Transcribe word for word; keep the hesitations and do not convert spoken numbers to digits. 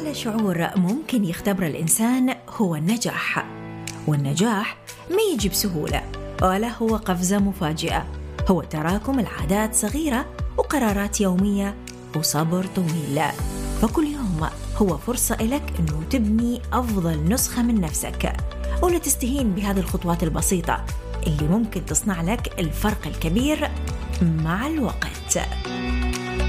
أعلى شعور ممكن يختبر الإنسان هو النجاح، والنجاح ما يجي بسهولة ولا هو قفزة مفاجئة، هو تراكم العادات صغيرة وقرارات يومية وصبر طويل. فكل يوم هو فرصة إلك أنه تبني أفضل نسخة من نفسك، ولا تستهين بهذه الخطوات البسيطة اللي ممكن تصنع لك الفرق الكبير مع الوقت.